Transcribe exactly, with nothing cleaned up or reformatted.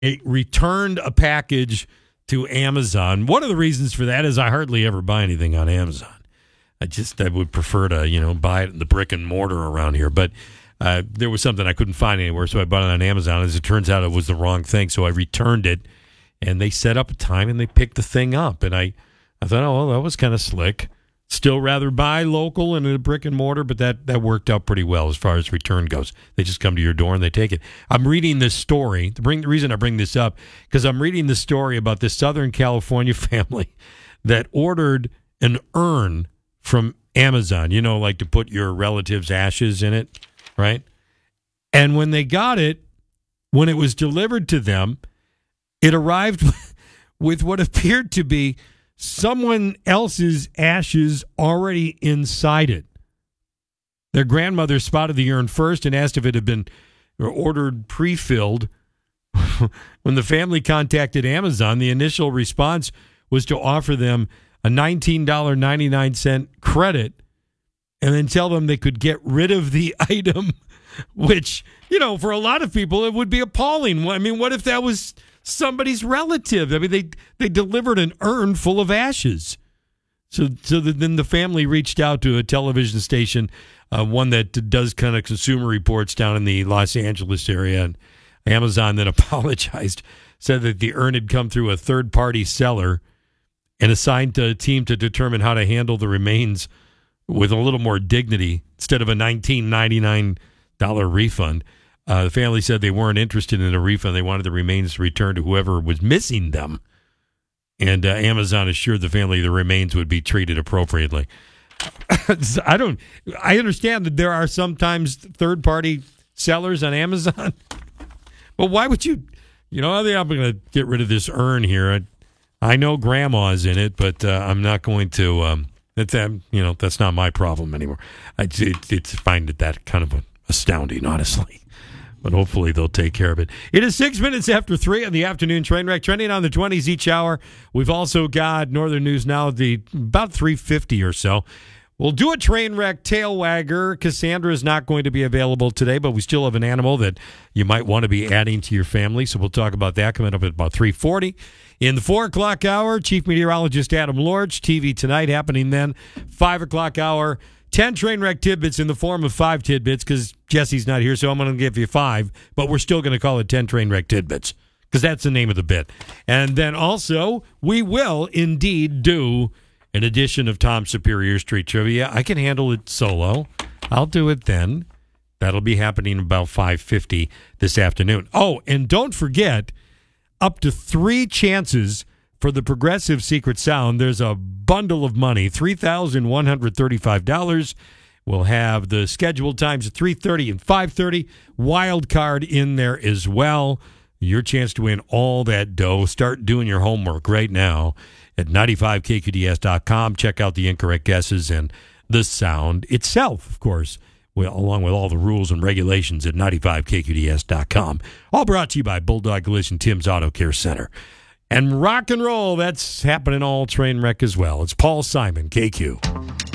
it returned a package to Amazon. One of the reasons for that is I hardly ever buy anything on Amazon. I just I would prefer to, you know, buy it in the brick and mortar around here. But uh, there was something I couldn't find anywhere, so I bought it on Amazon. As it turns out, it was the wrong thing, so I returned it. And they set up a time, and they picked the thing up. And I, I thought, oh, well, that was kind of slick. Still rather buy local and in a brick and mortar, but that, that worked out pretty well as far as return goes. They just come to your door and they take it. I'm reading this story. The, bring, the reason I bring this up, because I'm reading this story about this Southern California family that ordered an urn from Amazon, you know, like to put your relatives' ashes in it, right? And when they got it, when it was delivered to them, it arrived with what appeared to be someone else's ashes already inside it. Their grandmother spotted the urn first and asked if it had been ordered pre-filled. When the family contacted Amazon, the initial response was to offer them a nineteen dollars and ninety-nine cents credit and then tell them they could get rid of the item, which, you know, for a lot of people, it would be appalling. I mean, what if that was somebody's relative? I mean, they they delivered an urn full of ashes. So so the, then the family reached out to a television station, uh, one that does kind of consumer reports down in the Los Angeles area, and Amazon then apologized, said that the urn had come through a third-party seller and assigned a team to determine how to handle the remains with a little more dignity instead of a nineteen ninety-nine dollars refund. Uh, the family said they weren't interested in a refund. They wanted the remains returned to whoever was missing them. And uh, Amazon assured the family the remains would be treated appropriately. I don't, I understand that there are sometimes third-party sellers on Amazon. But why would you, you know, I think I'm going to get rid of this urn here. I, I know grandma's in it, but uh, I'm not going to, um, that, um, you know, that's not my problem anymore. I it, it's find it that kind of astounding, honestly. But hopefully they'll take care of it. It is six minutes after three on the afternoon train wreck, trending on the twenties each hour. We've also got Northern News Now at the about three fifty or so. We'll do a train wreck tail wagger. Cassandra is not going to be available today, but we still have an animal that you might want to be adding to your family. So we'll talk about that coming up at about three forty. In the four o'clock hour, Chief Meteorologist Adam Lorch, T V Tonight happening then. five o'clock hour, ten train wreck tidbits in the form of five tidbits because Jesse's not here, so I'm going to give you five, but we're still going to call it ten train wreck tidbits because that's the name of the bit. And then also, we will indeed do an edition of Tom Superior Street Trivia. I can handle it solo. I'll do it then. That'll be happening about five fifty this afternoon. Oh, and don't forget, up to three chances for the Progressive Secret Sound. There's a bundle of money, three thousand one hundred thirty-five dollars. We'll have the scheduled times at three thirty and five thirty. Wild card in there as well. Your chance to win all that dough. Start doing your homework right now at ninety-five K Q D S dot com. Check out the incorrect guesses and the sound itself, of course, well, along with all the rules and regulations at ninety-five K Q D S dot com. All brought to you by Bulldog Collision, Tim's Auto Care Center. And rock and roll, that's happening all train wreck as well. It's Paul Simon, K Q.